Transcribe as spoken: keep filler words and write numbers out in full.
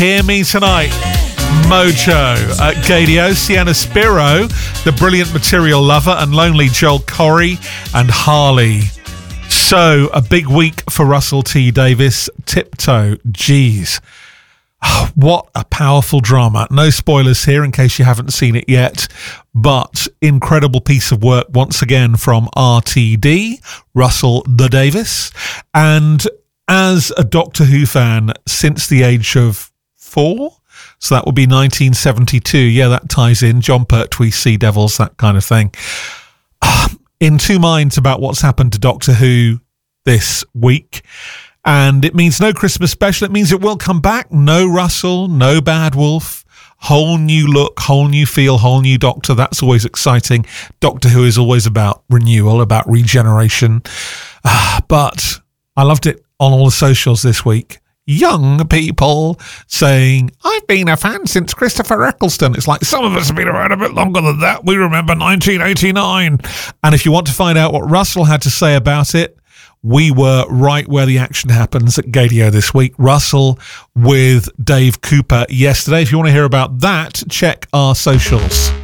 Hear Me Tonight, Mojo at Gadio, Sienna Spiro, The Brilliant Material Lover, and Lonely Joel Corey and Harley. So, a big week for Russell T Davies. Tiptoe, geez. Oh, what a powerful drama. No spoilers here in case you haven't seen it yet, but incredible piece of work once again from R T D, Russell the Davies. And as a Doctor Who fan since the age of four, so that would be nineteen seventy-two. Yeah, that ties in. John Pertwee, Sea Devils, that kind of thing. In two minds about what's happened to Doctor Who this week. And it means no Christmas special. It means it will come back. No Russell, no Bad Wolf. Whole new look, whole new feel, whole new Doctor. That's always exciting. Doctor Who is always about renewal, about regeneration. Uh, but I loved it on all the socials this week. Young people saying, I've been a fan since Christopher Eccleston. It's like, some of us have been around a bit longer than that. We remember nineteen eighty-nine. And if you want to find out what Russell had to say about it, we were right where the action happens at Gadio this week. Russell with Dave Cooper yesterday. If you want to hear about that, check our socials.